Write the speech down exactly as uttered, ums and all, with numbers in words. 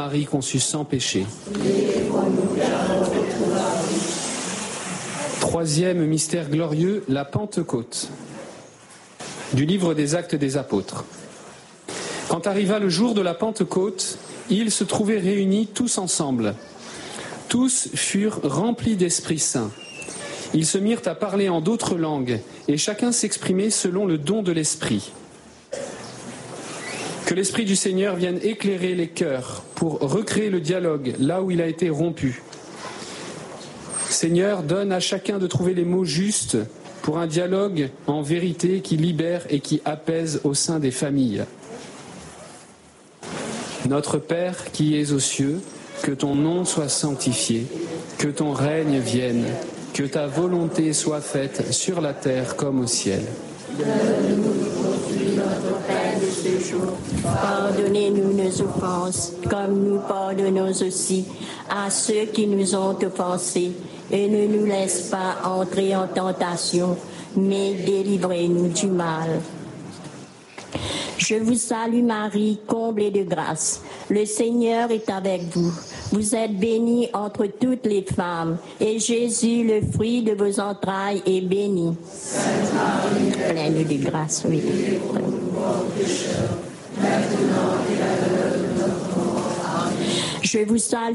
Marie conçue sans péché. Troisième mystère glorieux, la Pentecôte. Du livre des Actes des Apôtres. Quand arriva le jour de la Pentecôte, ils se trouvaient réunis tous ensemble. Tous furent remplis d'Esprit Saint. Ils se mirent à parler en d'autres langues, et chacun s'exprimait selon le don de l'Esprit. Que l'Esprit du Seigneur vienne éclairer les cœurs pour recréer le dialogue là où il a été rompu. Seigneur, donne à chacun de trouver les mots justes pour un dialogue en vérité qui libère et qui apaise au sein des familles. Notre Père qui es aux cieux, que ton nom soit sanctifié, que ton règne vienne, que ta volonté soit faite sur la terre comme au ciel. Donne-nous aujourd'hui notre pain de ce jour. Pardonnez-nous nos offenses, comme nous pardonnons aussi à ceux qui nous ont offensés. Et ne nous laisse pas entrer en tentation, mais délivrez-nous du mal. Je vous salue Marie, comblée de grâce. Le Seigneur est avec vous. Vous êtes bénie entre toutes les femmes, et Jésus, le fruit de vos entrailles, est béni. Sainte Marie, pleine de grâce, oui. Je vous salue.